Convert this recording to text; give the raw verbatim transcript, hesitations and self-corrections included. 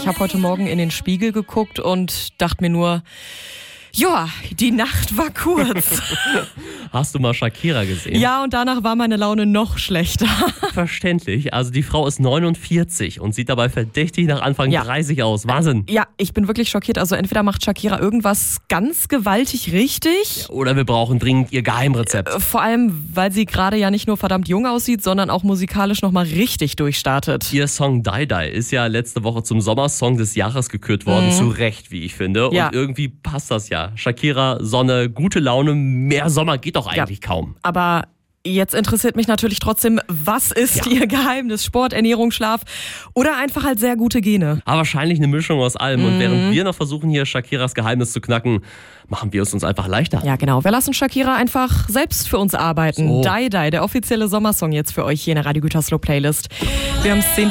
Ich habe heute Morgen in den Spiegel geguckt und dachte mir nur, ja, die Nacht war kurz. Hast du mal Shakira gesehen? Ja, und danach war meine Laune noch schlechter. Verständlich. Also die Frau ist neunundvierzig und sieht dabei verdächtig nach Anfang Ja. dreißig aus. Wahnsinn. Ja, ich bin wirklich schockiert. Also entweder macht Shakira irgendwas ganz gewaltig richtig. Oder wir brauchen dringend ihr Geheimrezept. Vor allem, weil sie gerade ja nicht nur verdammt jung aussieht, sondern auch musikalisch nochmal richtig durchstartet. Ihr Song Die Die ist ja letzte Woche zum Sommersong des Jahres gekürt worden. Mhm. Zu Recht, wie ich finde. Ja. Und irgendwie passt das ja. Shakira, Sonne, gute Laune, mehr Sommer geht doch eigentlich Ja. kaum. Aber jetzt interessiert mich natürlich trotzdem, was ist Ja. ihr Geheimnis? Sport, Ernährung, Schlaf oder einfach halt sehr gute Gene? Aber wahrscheinlich eine Mischung aus allem. Mhm. Und während wir noch versuchen, hier Shakiras Geheimnis zu knacken, machen wir es uns einfach leichter. Ja, genau. Wir lassen Shakira einfach selbst für uns arbeiten. So. Die Die, der offizielle Sommersong jetzt für euch hier in der Radio Gütersloh Playlist. Wir haben es zehn